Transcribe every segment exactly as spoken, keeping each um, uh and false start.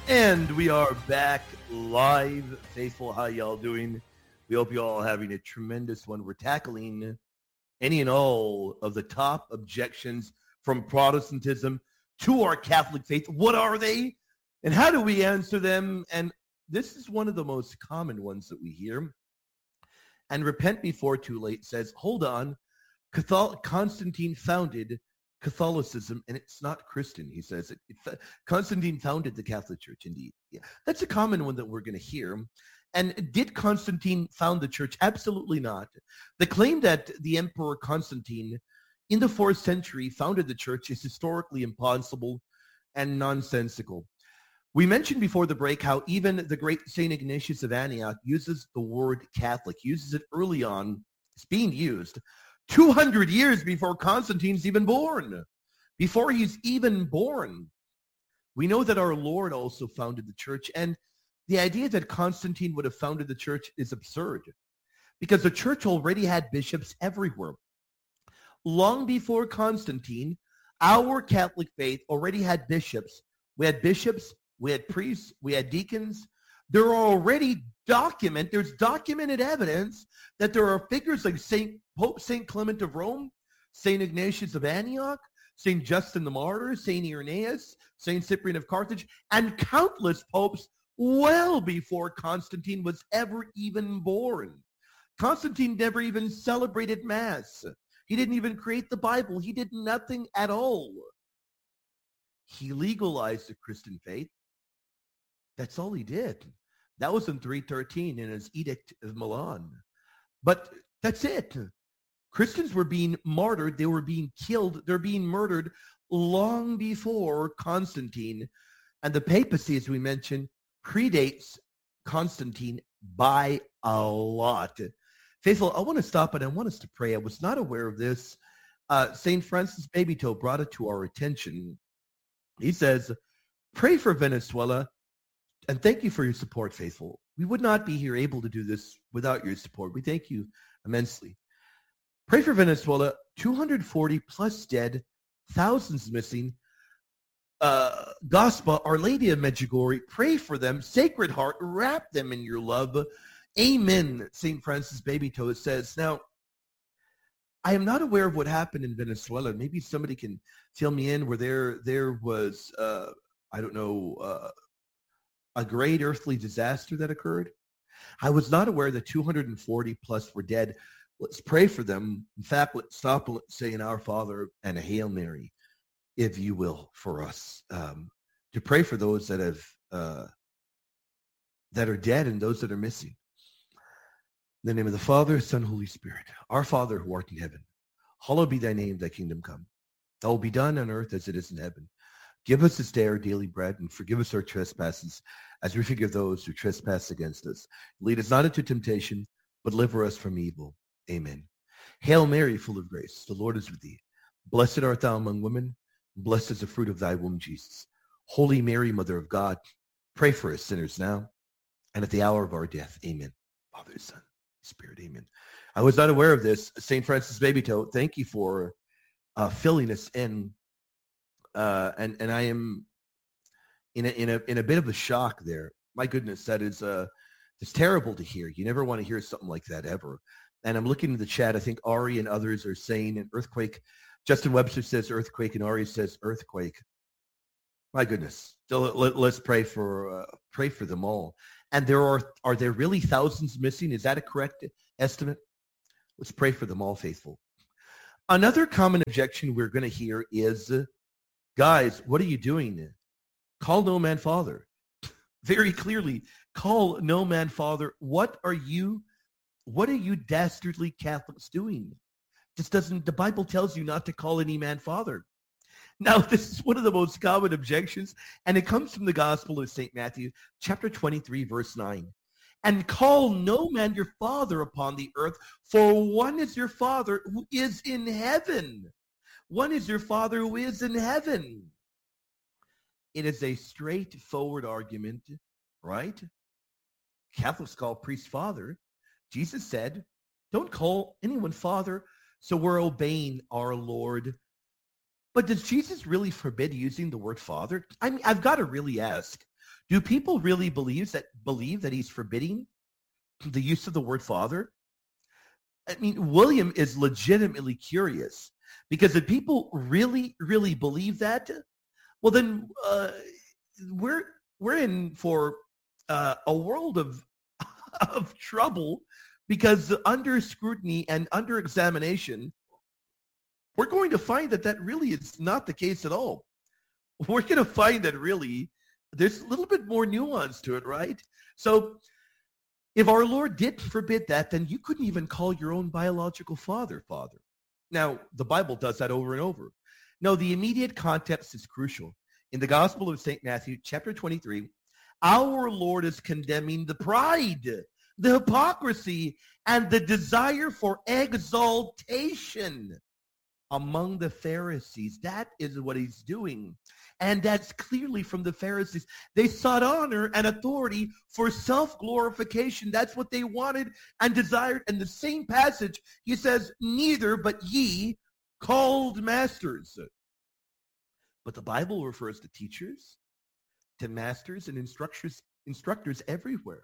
And we are back live. Faithful, how y'all doing? We hope you all are having a tremendous one. We're tackling any and all of the top objections from Protestantism to our Catholic faith. What are they? And how do we answer them? And this is one of the most common ones that we hear. And Repent Before Too Late says, hold on, Catholic, Constantine founded Catholicism, and it's not Christian, he says. It, it, Constantine founded the Catholic Church, indeed. Yeah, that's a common one that we're going to hear. And did Constantine found the church? Absolutely not. The claim that the Emperor Constantine in the fourth century founded the church is historically impossible and nonsensical. We mentioned before the break how even the great Saint Ignatius of Antioch uses the word Catholic, uses it early on. It's being used two hundred years before Constantine's even born. Before he's even born. We know that our Lord also founded the church, and the idea that Constantine would have founded the church is absurd because the church already had bishops everywhere. Long before Constantine, our Catholic faith already had bishops. We had bishops, we had priests, we had deacons. There are already document, there's documented evidence that there are figures like Saint Pope Saint Clement of Rome, Saint Ignatius of Antioch, Saint Justin the Martyr, Saint Irenaeus, Saint Cyprian of Carthage, and countless popes well before Constantine was ever even born. Constantine never even celebrated Mass. He didn't even create the Bible. He did nothing at all. He legalized the Christian faith. That's all he did. That was in three thirteen in his Edict of Milan. But that's it. Christians were being martyred. They were being killed. They're being murdered long before Constantine. And the papacy, as we mentioned, predates Constantine by a lot. Faithful, I want to stop and I want us to pray. I was not aware of this. Uh, Saint Francis Babytoe brought it to our attention. He says, pray for Venezuela and thank you for your support, Faithful. We would not be here able to do this without your support. We thank you immensely. Pray for Venezuela, two hundred forty plus dead, thousands missing. Uh, Gospel, Our Lady of Medjugorje, pray for them. Sacred Heart, wrap them in your love. Amen, Saint Francis Babytoe says. Now, I am not aware of what happened in Venezuela. Maybe somebody can fill me in where there, there was, uh, I don't know, uh, a great earthly disaster that occurred. I was not aware that two hundred forty plus were dead. Let's pray for them. In fact, let's stop saying Our Father and a Hail Mary, if you will, for us, um, to pray for those that have uh, that are dead and those that are missing. In the name of the Father, Son, Holy Spirit. Our Father who art in heaven, hallowed be thy name, thy kingdom come. Thy will be done on earth as it is in heaven. Give us this day our daily bread, and forgive us our trespasses, as we forgive those who trespass against us. Lead us not into temptation, but deliver us from evil. Amen. Hail Mary, full of grace, the Lord is with thee. Blessed art thou among women, and blessed is the fruit of thy womb, Jesus. Holy Mary, Mother of God, pray for us sinners now, and at the hour of our death. Amen. Father, Son, Spirit, amen. I was not aware of this. Saint Francis Babytoe, thank you for uh, filling us in. Uh, and, and I am in a, in a, in a bit of a shock there. My goodness, that is, uh, it's terrible to hear. You never want to hear something like that ever. And I'm looking at the chat. I think Ari and others are saying an earthquake. Justin Webster says earthquake, and Ari says earthquake. My goodness. So let, let's pray for uh, pray for them all. And there are are there really thousands missing? Is that a correct estimate? Let's pray for them all, faithful. Another common objection we're going to hear is, uh, guys, what are you doing? Call no man father. Very clearly, call no man father. What are you? What are you dastardly Catholics doing? Just doesn't, the Bible tells you not to call any man father. Now, this is one of the most common objections, and it comes from the Gospel of Saint Matthew, chapter twenty-three, verse nine. And call no man your father upon the earth, for one is your Father who is in heaven. One is your Father who is in heaven. It is a straightforward argument, right? Catholics call priest father. Jesus said, don't call anyone father, so we're obeying our Lord. But does Jesus really forbid using the word father? I mean, I've got to really ask, Do people really believe that believe that he's forbidding the use of the word father? I mean, William is legitimately curious because if people really, really believe that, well, then uh, we're we're in for uh, a world of of trouble because under scrutiny and under examination, we're going to find that that really is not the case at all. We're going to find that really there's a little bit more nuance to it, right? So if our Lord did forbid that, then you couldn't even call your own biological father, father. Now, the Bible does that over and over. No, the immediate context is crucial. In the Gospel of Saint Matthew, chapter twenty-three, our Lord is condemning the pride, the hypocrisy, and the desire for exaltation among the Pharisees. That is what he's doing. And that's clearly from the Pharisees. They sought honor and authority for self-glorification. That's what they wanted and desired. In the same passage, he says, neither but ye called masters. But the Bible refers to teachers, to masters and instructors, instructors everywhere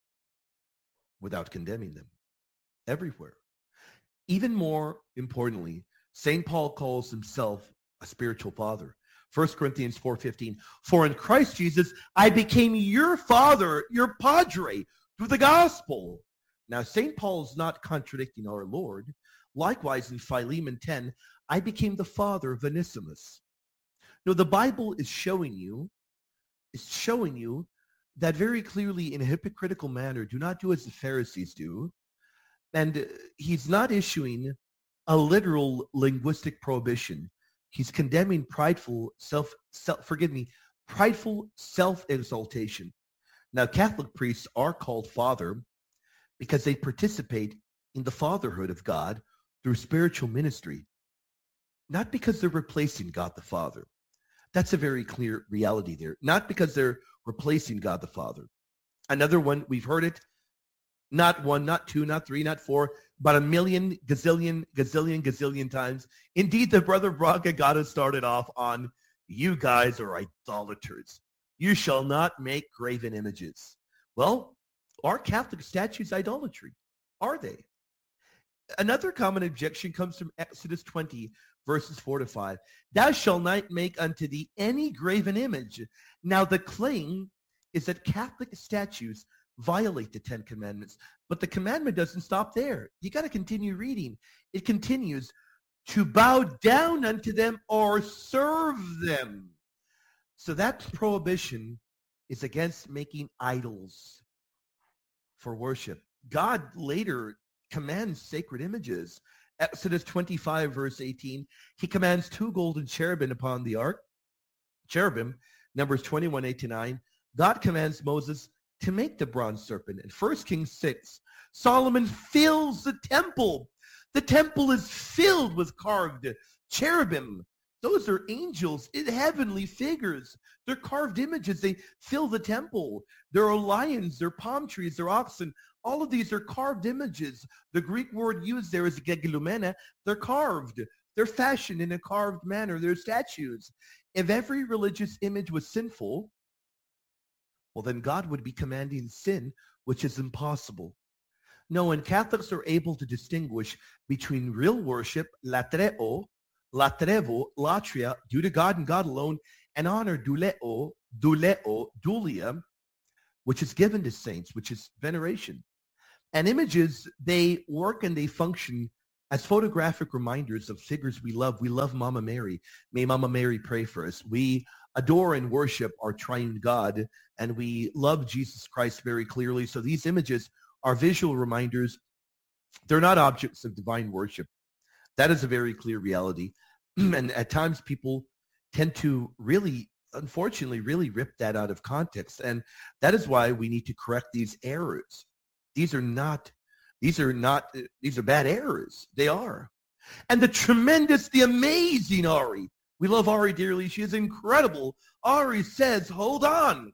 without condemning them. Everywhere. Even more importantly, Saint Paul calls himself a spiritual father. First Corinthians four fifteen, for in Christ Jesus, I became your father, your padre, through the gospel. Now, Saint Paul is not contradicting our Lord. Likewise, in Philemon ten, I became the father of Onesimus. No, the Bible is showing you, is showing you that very clearly in a hypocritical manner. Do not do as the Pharisees do. And he's not issuing a literal linguistic prohibition. He's condemning prideful self, self forgive me, prideful self-exaltation. Now, Catholic priests are called father because they participate in the fatherhood of God through spiritual ministry, not because they're replacing God the Father. That's a very clear reality there. Not because they're replacing God the Father. Another one, we've heard it, not one, not two, not three, not four, but a million, gazillion, gazillion, gazillion times. Indeed, the Brother Braga got us started off on, you guys are idolaters. You shall not make graven images. Well, are Catholic statues idolatry? Are they? Another common objection comes from Exodus twenty, verses four to five. Thou shalt not make unto thee any graven image. Now, the claim is that Catholic statues violate the Ten Commandments. But the commandment doesn't stop there. You got to continue reading. It continues to bow down unto them or serve them. So that prohibition is against making idols for worship. God later commands sacred images. Exodus twenty-five, verse eighteen, he commands two golden cherubim upon the ark. Cherubim, Numbers twenty-one, eight to nine. God commands Moses to make the bronze serpent. In First Kings six, Solomon fills the temple. The temple is filled with carved cherubim. Those are angels, heavenly figures. They're carved images. They fill the temple. There are lions, there are palm trees, there are oxen. All of these are carved images. The Greek word used there is gegilumena. They're carved. They're fashioned in a carved manner. They're statues. If every religious image was sinful, well, then God would be commanding sin, which is impossible. No, and Catholics are able to distinguish between real worship, latreo, latrevo, latria, due to God and God alone, and honor, duleo, duleo, dulia, which is given to saints, which is veneration. And images, they work and they function as photographic reminders of figures we love. We love Mama Mary. May Mama Mary pray for us. We adore and worship our triune God, and we love Jesus Christ very clearly. So these images are visual reminders. They're not objects of divine worship. That is a very clear reality. And at times people tend to really, unfortunately, really rip that out of context. And that is why we need to correct these errors. These are not, these are not, these are bad errors. They are. And the tremendous, the amazing Ari. We love Ari dearly. She is incredible. Ari says, hold on.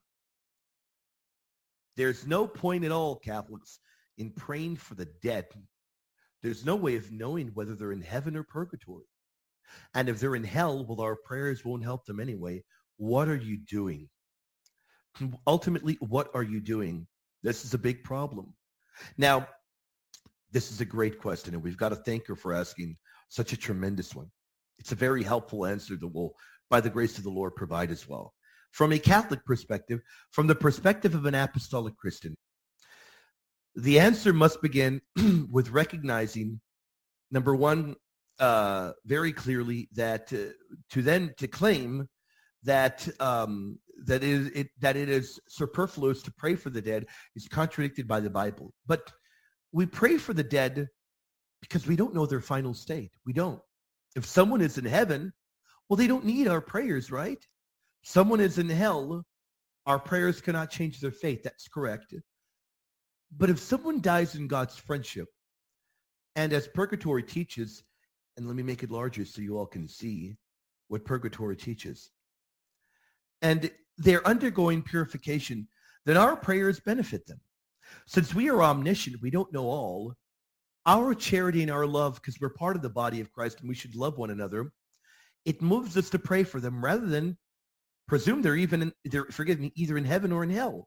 There's no point at all, Catholics, in praying for the dead. There's no way of knowing whether they're in heaven or purgatory. And if they're in hell, well, our prayers won't help them anyway. What are you doing? ultimately, what are you doing? This is a big problem. Now, this is a great question, and we've got to thank her for asking such a tremendous one. It's a very helpful answer that will, by the grace of the Lord, provide as well. From a Catholic perspective, from the perspective of an apostolic Christian, the answer must begin with recognizing, number one, uh, very clearly that uh, to then to claim that um, that is it that it is superfluous to pray for the dead is contradicted by the Bible. But we pray for the dead because we don't know their final state. We don't. If someone is in heaven, well, they don't need our prayers, right? Someone is in hell, our prayers cannot change their fate. That's correct. But if someone dies in God's friendship, and as purgatory teaches, and let me make it larger so you all can see what purgatory teaches, and they're undergoing purification, then our prayers benefit them. Since we are omniscient, we don't know all, our charity and our love, because we're part of the body of Christ and we should love one another, it moves us to pray for them rather than presume they're even, in, they're, forgive me, either in heaven or in hell.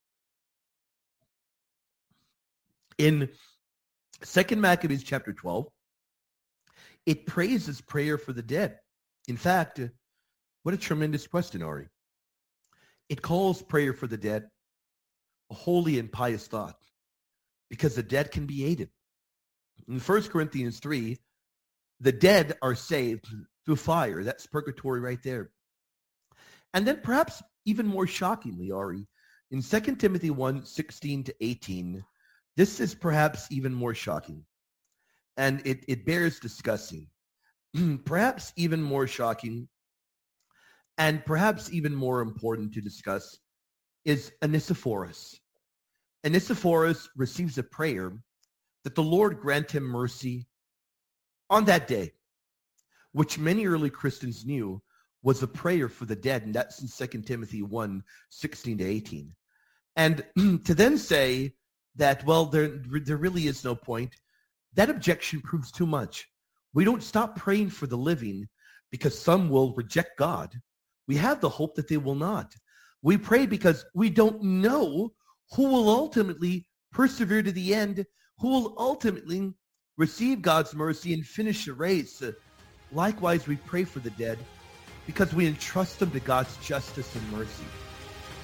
In Second Maccabees chapter twelve, it praises prayer for the dead. In fact, what a tremendous question, Ari. It calls prayer for the dead a holy and pious thought because the dead can be aided. In First Corinthians three, the dead are saved through fire. That's purgatory right there. And then perhaps even more shockingly, Ari, in Second Timothy one, sixteen to eighteen, this is perhaps even more shocking. And it, it bears discussing. Perhaps even more shocking and perhaps even more important to discuss is Onesiphorus. Onesiphorus receives a prayer that the Lord grant him mercy on that day, which many early Christians knew was a prayer for the dead, and that's in Second Timothy one, sixteen to eighteen. And to then say that, well, there, there really is no point, that objection proves too much. We don't stop praying for the living because some will reject God. We have the hope that they will not. We pray because we don't know who will ultimately persevere to the end, who will ultimately receive God's mercy and finish the race. Likewise, we pray for the dead because we entrust them to God's justice and mercy.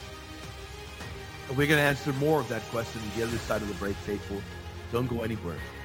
And we're going to answer more of that question on the other side of the break, faithful. Don't go anywhere.